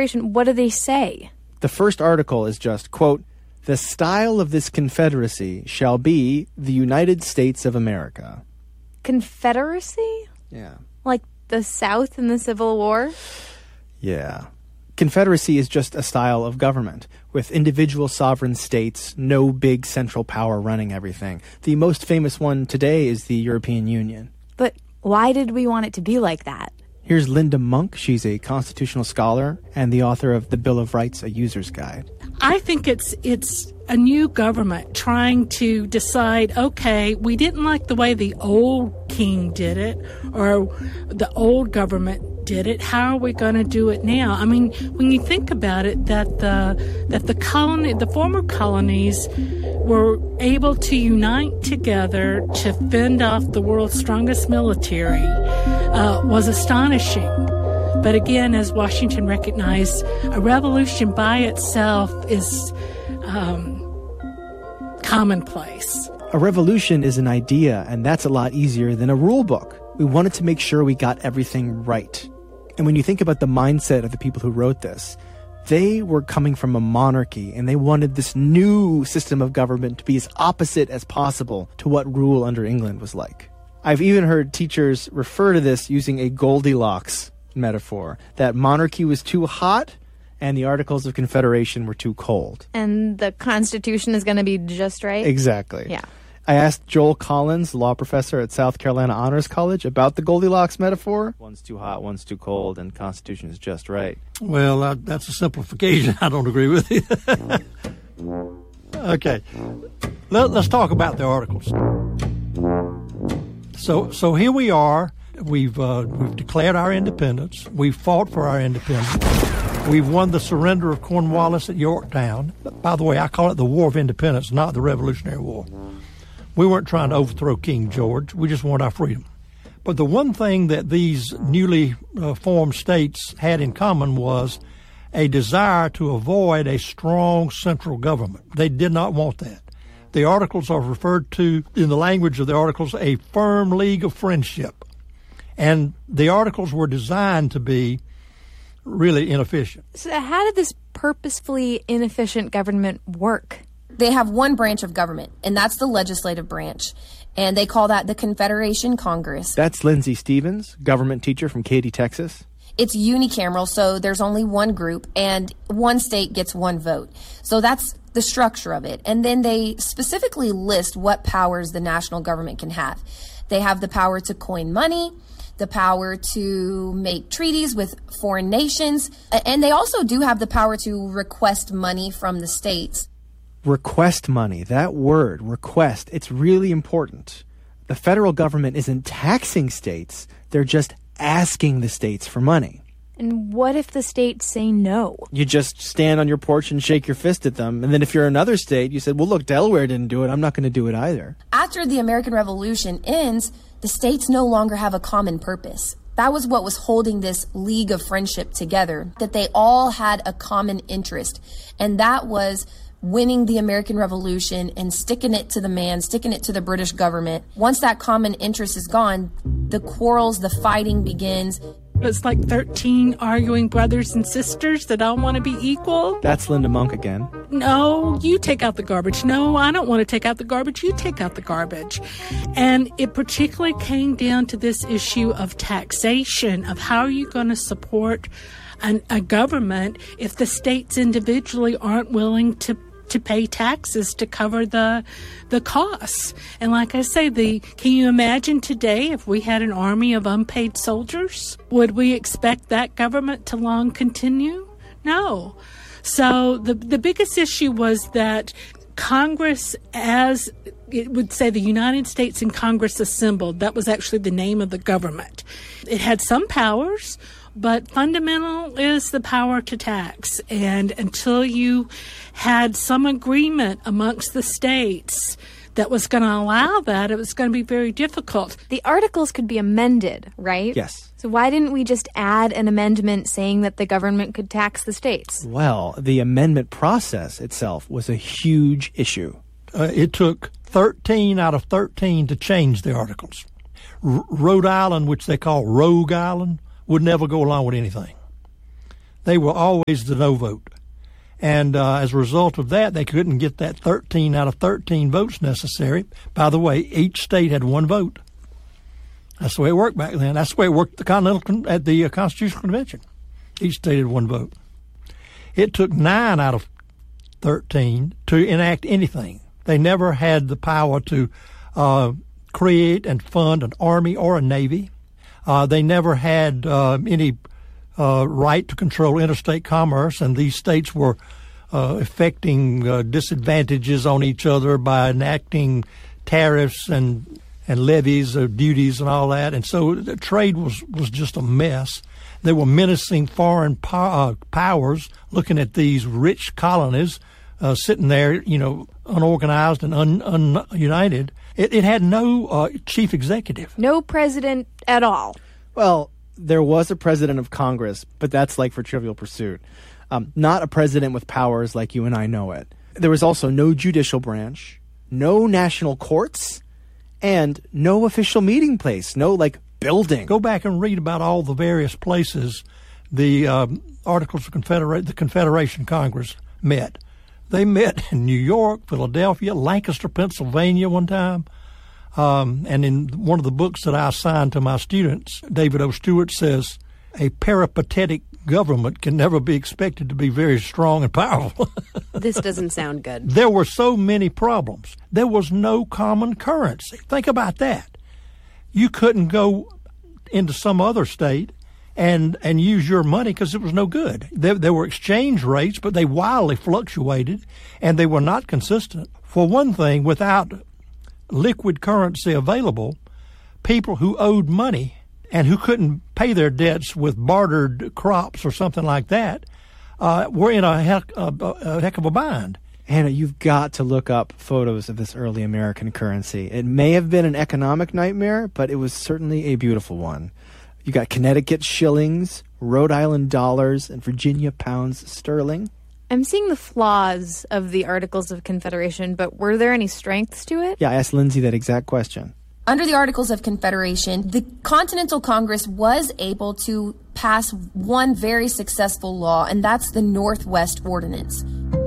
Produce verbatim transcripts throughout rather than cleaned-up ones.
Confederation, what do they say? The first article is just, quote, "The style of this confederacy shall be the United States of America." Confederacy? Yeah. Like the South in the Civil War? Yeah. Confederacy is just a style of government, with individual sovereign states, no big central power running everything. The most famous one today is the European Union. But why did we want it to be like that? Here's Linda Monk. She's a constitutional scholar and the author of The Bill of Rights, A User's Guide. I think it's it's a new government trying to decide, okay, we didn't like the way the old king did it or the old government did it. How are we going to do it now? I mean, when you think about it, that the that the colony, the former colonies were able to unite together to fend off the world's strongest military uh, was astonishing. But again, as Washington recognized, a revolution by itself is um, commonplace. A revolution is an idea, and that's a lot easier than a rule book. We wanted to make sure we got everything right. And when you think about the mindset of the people who wrote this, they were coming from a monarchy, and they wanted this new system of government to be as opposite as possible to what rule under England was like. I've even heard teachers refer to this using a Goldilocks metaphor, that monarchy was too hot and the Articles of Confederation were too cold. And the Constitution is going to be just right? Exactly. Yeah. I asked Joel Collins, law professor at South Carolina Honors College, about the Goldilocks metaphor. One's too hot, one's too cold, and Constitution is just right. Well, uh, that's a simplification. I don't agree with you. Okay. Let, let's talk about the Articles. So, so here we are. We've uh, we've declared our independence. We've fought for our independence. We've won the surrender of Cornwallis at Yorktown. By the way, I call it the War of Independence, not the Revolutionary War. We weren't trying to overthrow King George. We just wanted our freedom. But the one thing that these newly uh, formed states had in common was a desire to avoid a strong central government. They did not want that. The Articles are referred to, in the language of the Articles, a firm league of friendship. And the Articles were designed to be really inefficient. So how did this purposefully inefficient government work? They have one branch of government, and that's the legislative branch. And they call that the Confederation Congress. That's Lindsay Stevens, government teacher from Katy, Texas. It's unicameral, so there's only one group, and one state gets one vote. So that's the structure of it. And then they specifically list what powers the national government can have. They have the power to coin money, the power to make treaties with foreign nations, and they also do have the power to request money from the states. Request money, that word, request, it's really important. The federal government isn't taxing states, they're just asking the states for money. And what if the states say no? You just stand on your porch and shake your fist at them. And then if you're another state, you said, well, look, Delaware didn't do it. I'm not going to do it either. After the American Revolution ends, the states no longer have a common purpose. That was what was holding this league of friendship together, that they all had a common interest. And that was winning the American Revolution and sticking it to the man, sticking it to the British government. Once that common interest is gone, the quarrels, the fighting begins. It's like thirteen arguing brothers and sisters that all want to be equal. That's Linda Monk again. No, you take out the garbage. No, I don't want to take out the garbage. You take out the garbage. And it particularly came down to this issue of taxation, of how are you going to support an, a government if the states individually aren't willing to to pay taxes to cover the the costs. And like I say, the can you imagine today if we had an army of unpaid soldiers? Would we expect that government to long continue? No. So the the biggest issue was that Congress, as it would say, the United States and Congress assembled, that was actually the name of the government. It had some powers, but fundamental is the power to tax. And until you had some agreement amongst the states that was going to allow that, it was going to be very difficult. The Articles could be amended, right? Yes. So why didn't we just add an amendment saying that the government could tax the states? Well, the amendment process itself was a huge issue. Uh, it took thirteen out of thirteen to change the Articles. R- Rhode Island, which they call Rogue Island, would never go along with anything. they were always the no vote. And uh, as a result of that, they couldn't get that thirteen out of thirteen votes necessary. By the way, each state had one vote. That's the way it worked back then. That's the way it worked at the Continental, at the uh, Constitutional Convention. Each state had one vote. It took nine out of thirteen to enact anything. They never had the power to uh, create and fund an army or a navy. Uh, they never had uh, any uh, right to control interstate commerce, and these states were uh, effecting uh, disadvantages on each other by enacting tariffs and and levies or duties and all that. And so the trade was, was just a mess. They were menacing foreign po- uh, powers looking at these rich colonies uh, sitting there, you know, unorganized and un- ununited. It, it had no uh, chief executive. No president at all. Well, there was a president of Congress, but that's like for Trivial Pursuit. Um, not a president with powers like you and I know it. There was also no judicial branch, no national courts, and no official meeting place, no, like, building. Go back and read about all the various places the um, Articles of Confederation, the Confederation Congress met. They met in New York, Philadelphia, Lancaster, Pennsylvania one time. Um, and in one of the books that I assigned to my students, David O. Stewart says, a peripatetic government can never be expected to be very strong and powerful. This doesn't sound good. There were so many problems. There was no common currency. Think about that. You couldn't go into some other state and and use your money because it was no good. There, there were exchange rates, but they wildly fluctuated, and they were not consistent. For one thing, without liquid currency available, people who owed money and who couldn't pay their debts with bartered crops or something like that uh, were in a heck, a, a heck of a bind. Hannah, you've got to look up photos of this early American currency. It may have been an economic nightmare, but it was certainly a beautiful one. You got Connecticut shillings, Rhode Island dollars, and Virginia pounds sterling. I'm seeing the flaws of the Articles of Confederation, but were there any strengths to it? Yeah, I asked Lindsay that exact question. Under the Articles of Confederation, the Continental Congress was able to pass one very successful law, and that's the Northwest Ordinance.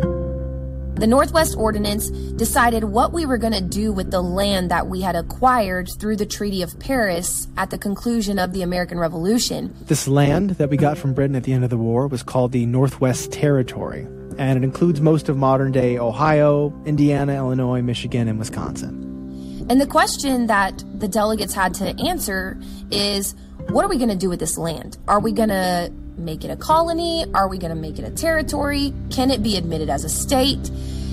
The Northwest Ordinance decided what we were going to do with the land that we had acquired through the Treaty of Paris at the conclusion of the American Revolution. This land that we got from Britain at the end of the war was called the Northwest Territory, and it includes most of modern-day Ohio, Indiana, Illinois, Michigan, and Wisconsin. And the question that the delegates had to answer is, what are we going to do with this land? Are we going to make it a colony? Are we going to make it a territory? Can it be admitted as a state?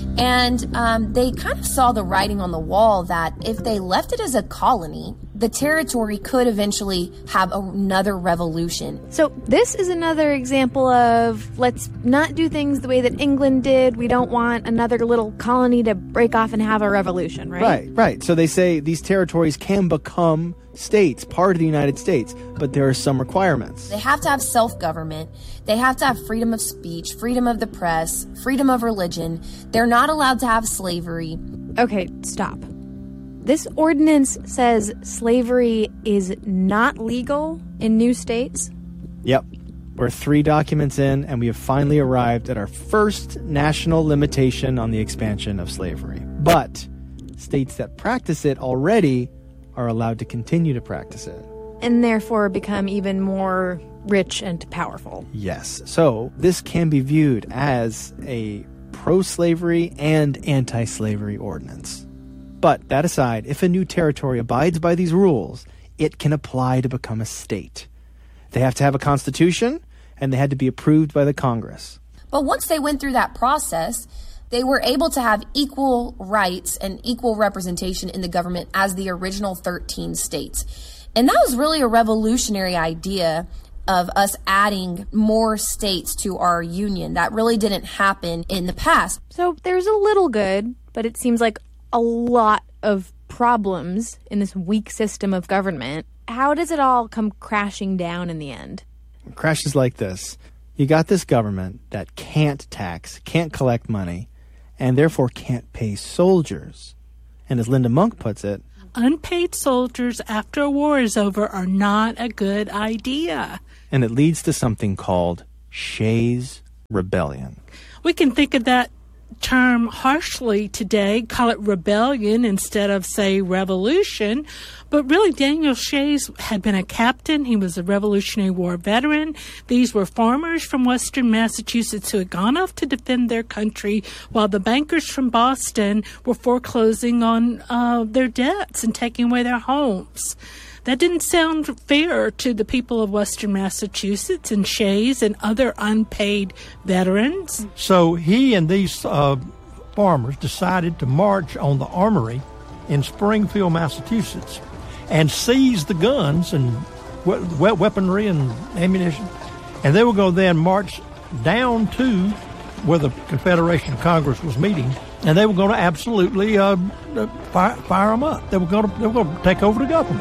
And um, they kind of saw the writing on the wall that if they left it as a colony, the territory could eventually have another revolution. So this is another example of let's not do things the way that England did. We don't want another little colony to break off and have a revolution, right? Right, right. So they say these territories can become states, part of the United States, but there are some requirements. They have to have self-government. They have to have freedom of speech, freedom of the press, freedom of religion. They're not allowed to have slavery. Okay, stop. This ordinance says slavery is not legal in new states? Yep. We're three documents in, and we have finally arrived at our first national limitation on the expansion of slavery. But states that practice it already are allowed to continue to practice it. And therefore become even more rich and powerful. Yes. So this can be viewed as a pro-slavery and anti-slavery ordinance. But that aside, if a new territory abides by these rules, it can apply to become a state. They have to have a constitution, and they had to be approved by the Congress. But once they went through that process, they were able to have equal rights and equal representation in the government as the original thirteen states. And that was really a revolutionary idea of us adding more states to our union. That really didn't happen in the past. So there's a little good, but it seems like a lot of problems in this weak system of government. How does it all come crashing down in the end? It crashes like this. You got this government that can't tax, can't collect money, and therefore can't pay soldiers. And as Linda Monk puts it, unpaid soldiers after a war is over are not a good idea. And it leads to something called Shays Rebellion. We can think of that term harshly today, call it rebellion instead of, say, revolution. But really, Daniel Shays had been a captain. He was a Revolutionary War veteran. These were farmers from western Massachusetts who had gone off to defend their country while the bankers from Boston were foreclosing on uh, their debts and taking away their homes. That didn't sound fair to the people of western Massachusetts and Shays and other unpaid veterans. So he and these uh, farmers decided to march on the armory in Springfield, Massachusetts, and seize the guns and we- weaponry and ammunition. And they were going to then march down to where the Confederation Congress was meeting, and they were going to absolutely uh, fire, fire them up. They were going to, they were going to take over the government.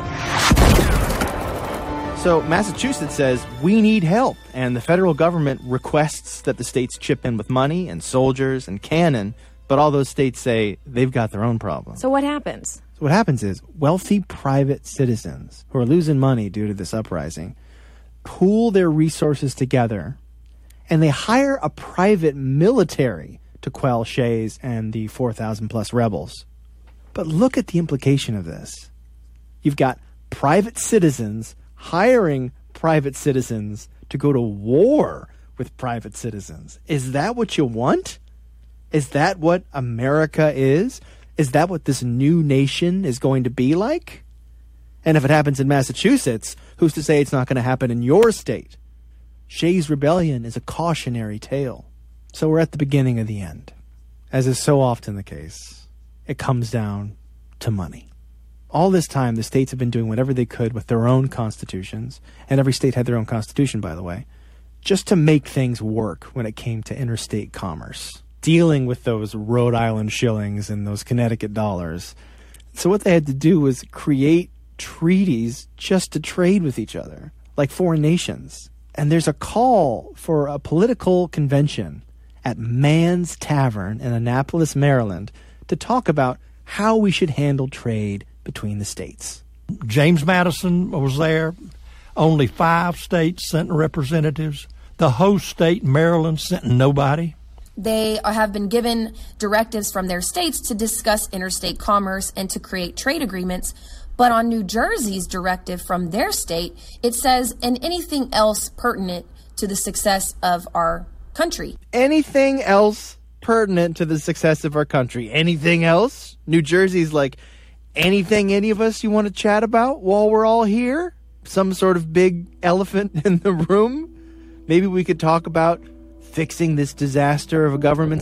So Massachusetts says, we need help, and the federal government requests that the states chip in with money and soldiers and cannon, but all those states say they've got their own problems. So what happens? So what happens is wealthy private citizens who are losing money due to this uprising pool their resources together, and they hire a private military to quell Shays and the four thousand plus rebels. But look at the implication of this. You've got private citizens hiring private citizens to go to war with private citizens. Is that what you want? Is that what America is? Is that what this new nation is going to be like? And if it happens in Massachusetts, who's to say it's not going to happen in your state? Shays Rebellion is a cautionary tale. So we're at the beginning of the end. As is so often the case, it comes down to money. All this time, the states have been doing whatever they could with their own constitutions, and every state had their own constitution, by the way, just to make things work when it came to interstate commerce, dealing with those Rhode Island shillings and those Connecticut dollars. So what they had to do was create treaties just to trade with each other, like foreign nations. And there's a call for a political convention at Mann's Tavern in Annapolis, Maryland, to talk about how we should handle trade between the states. James Madison was there. Only five states sent representatives. The host state, Maryland, sent nobody. They have been given directives from their states to discuss interstate commerce and to create trade agreements. But on New Jersey's directive from their state, it says, and anything else pertinent to the success of our country. Anything else pertinent to the success of our country? Anything else? New Jersey's like, anything any of us you want to chat about while we're all here? Some sort of big elephant in the room? Maybe we could talk about fixing this disaster of a government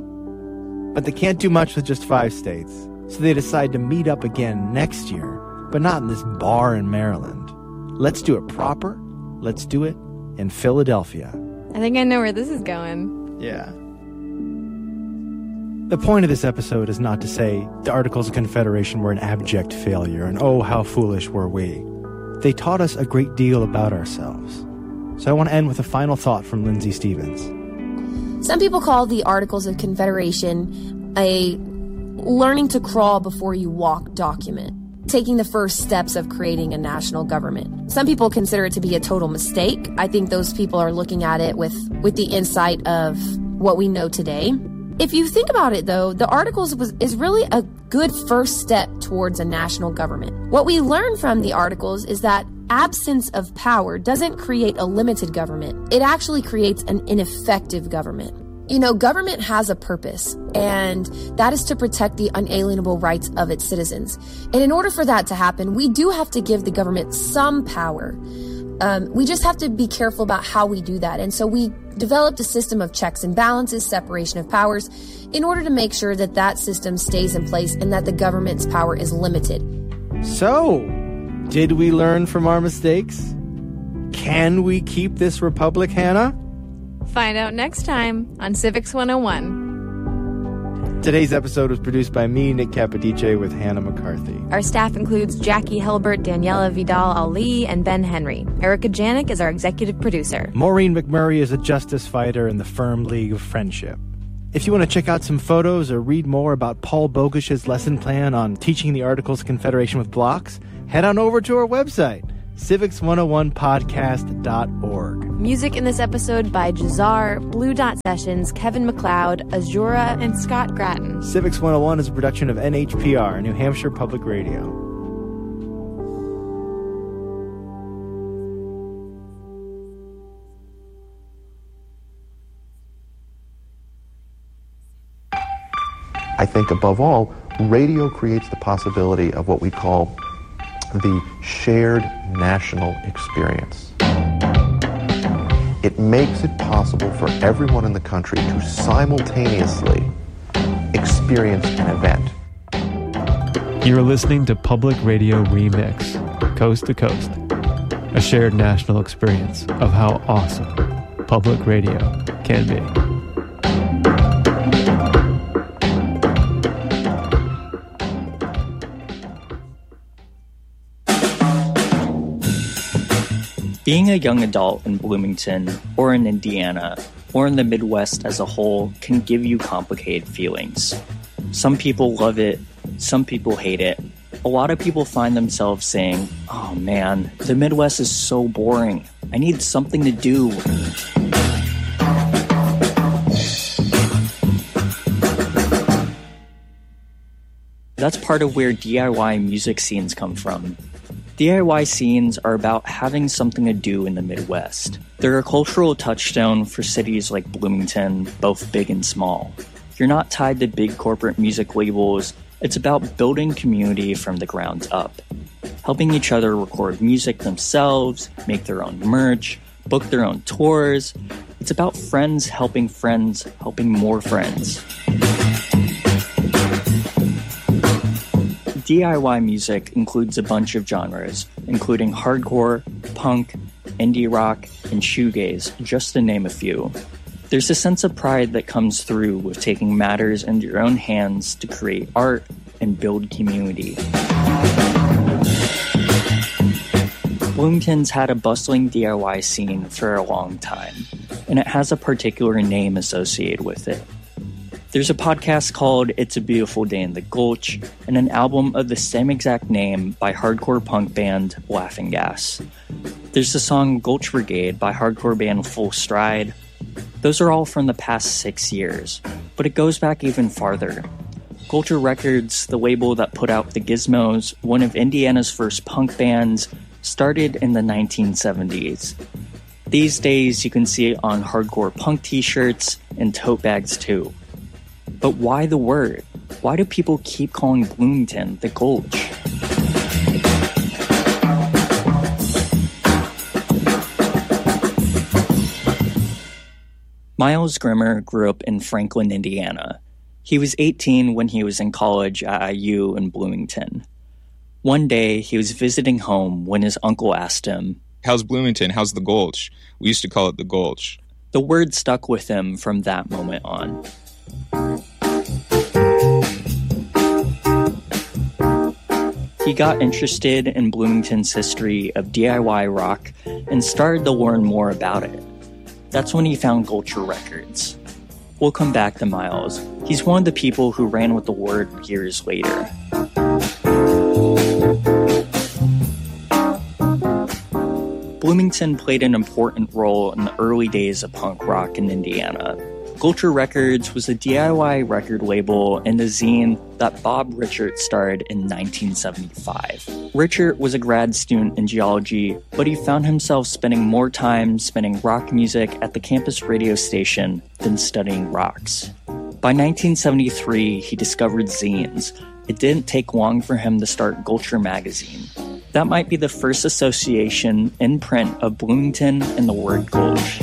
system? But they can't do much with just five states. So they decide to meet up again next year, but not in this bar in Maryland. Let's do it proper. Let's do it in Philadelphia. I think I know where this is going. Yeah. The point of this episode is not to say the Articles of Confederation were an abject failure and oh, how foolish were we. They taught us a great deal about ourselves. So I want to end with a final thought from Lindsay Stevens. Some people call the Articles of Confederation a learning to crawl before you walk document, taking the first steps of creating a national government. Some people consider it to be a total mistake. I think those people are looking at it with, with the insight of what we know today. If you think about it, though, the Articles was, is really a good first step towards a national government. What we learn from the Articles is that absence of power doesn't create a limited government. It actually creates an ineffective government. You know, government has a purpose, and that is to protect the unalienable rights of its citizens. And in order for that to happen, we do have to give the government some power. Um, we just have to be careful about how we do that. And so we developed a system of checks and balances, separation of powers, in order to make sure that that system stays in place and that the government's power is limited. So, did we learn from our mistakes? Can we keep this republic, Hannah? Find out next time on Civics one oh one. Today's episode was produced by me, Nick Capodice, with Hannah McCarthy. Our staff includes Jackie Helbert, Daniela Vidal-Ali, and Ben Henry. Erica Janik is our executive producer. Maureen McMurray is a justice fighter in the Firm League of Friendship. If you want to check out some photos or read more about Paul Bogish's lesson plan on teaching the Articles of Confederation with blocks, head on over to our website, civics one oh one podcast dot org. Music in this episode by Jazar, Blue Dot Sessions, Kevin MacLeod, Azura, and Scott Grattan. Civics one oh one is a production of N H P R, New Hampshire Public Radio. I think above all, radio creates the possibility of what we call the shared national experience. It makes it possible for everyone in the country to simultaneously experience an event. You're listening to Public Radio Remix, Coast to Coast, a shared national experience of how awesome public radio can be. Being a young adult in Bloomington, or in Indiana, or in the Midwest as a whole can give you complicated feelings. Some people love it, some people hate it. A lot of people find themselves saying, "Oh man, the Midwest is so boring. I need something to do." That's part of where D I Y music scenes come from. D I Y scenes are about having something to do in the Midwest. They're a cultural touchstone for cities like Bloomington, both big and small. You're not tied to big corporate music labels. It's about building community from the ground up, helping each other record music themselves, make their own merch, book their own tours. It's about friends helping friends, helping more friends. D I Y music includes a bunch of genres, including hardcore, punk, indie rock, and shoegaze, just to name a few. There's a sense of pride that comes through with taking matters into your own hands to create art and build community. Bloomington's had a bustling D I Y scene for a long time, and it has a particular name associated with it. There's a podcast called It's a Beautiful Day in the Gulch, and an album of the same exact name by hardcore punk band Laughing Gas. There's the song Gulch Brigade by hardcore band Full Stride. Those are all from the past six years, but it goes back even farther. Gulcher Records, the label that put out the Gizmos, one of Indiana's first punk bands, started in the nineteen seventies. These days you can see it on hardcore punk t-shirts and tote bags too. But why the word? Why do people keep calling Bloomington the Gulch? Miles Grimmer grew up in Franklin, Indiana. He was eighteen when he was in college at I U in Bloomington. One day, he was visiting home when his uncle asked him, "How's Bloomington? How's the Gulch?" We used to call it the Gulch. The word stuck with him from that moment on. He got interested in Bloomington's history of D I Y rock and started to learn more about it. That's when he found Gulcher Records. We'll come back to Miles. He's one of the people who ran with the word years later. Bloomington played an important role in the early days of punk rock in Indiana. Gulcher Records was a D I Y record label and a zine that Bob Richert started in nineteen seventy-five. Richert was a grad student in geology, but he found himself spending more time spinning rock music at the campus radio station than studying rocks. By nineteen seventy-three, he discovered zines. It didn't take long for him to start Gulcher Magazine. That might be the first association in print of Bloomington and the word Gulch.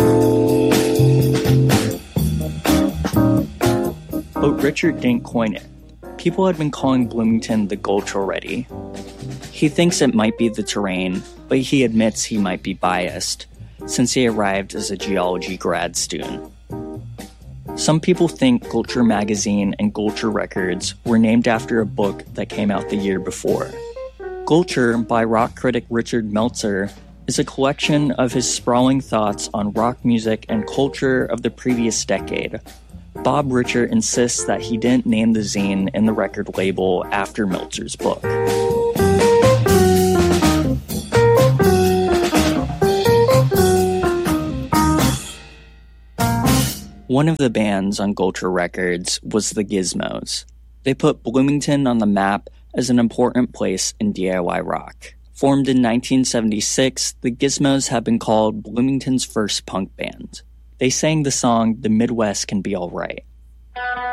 But Richert didn't coin it. People had been calling Bloomington the Gulch already. He thinks it might be the terrain, but he admits he might be biased, since he arrived as a geology grad student. Some people think Gulcher Magazine and Gulcher Records were named after a book that came out the year before. Gulcher, by rock critic Richard Meltzer, is a collection of his sprawling thoughts on rock music and culture of the previous decade. Bob Richert insists that he didn't name the zine and the record label after Meltzer's book. One of the bands on Gulcher Records was the Gizmos. They put Bloomington on the map as an important place in D I Y rock. Formed in nineteen seventy-six, the Gizmos have been called Bloomington's first punk band. They sang the song "The Midwest Can Be Alright."